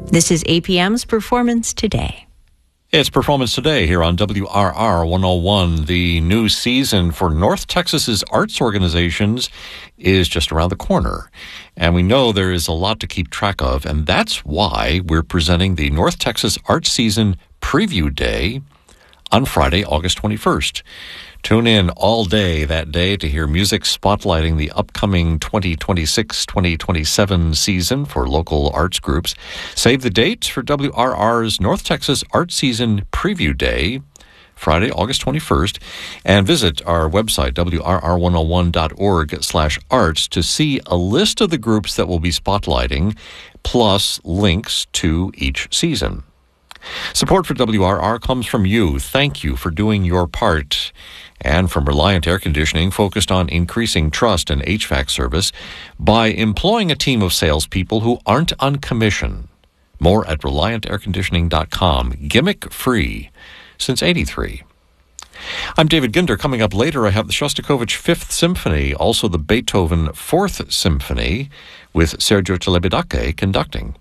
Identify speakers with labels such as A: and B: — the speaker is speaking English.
A: This is APM's Performance Today.
B: It's Performance Today here on WRR 101. The new season for North Texas's arts organizations is just around the corner. And we know there is a lot to keep track of, and that's why we're presenting the North Texas Arts Season Preview Day on Friday, August 21st. Tune in all day that day to hear music spotlighting the upcoming 2026-2027 season for local arts groups. Save the date for WRR's North Texas Art Season Preview Day, Friday, August 21st, and visit our website, wrr101.org/arts, to see a list of the groups that will be spotlighting, plus links to each season. Support for WRR comes from you. Thank you for doing your part. And from Reliant Air Conditioning, focused on increasing trust in HVAC service by employing a team of salespeople who aren't on commission. More at ReliantAirConditioning.com. Gimmick-free since '83. I'm David Ginder. Coming up later, I have the Shostakovich Fifth Symphony, also the Beethoven Fourth Symphony, with Sergio Celibidache conducting.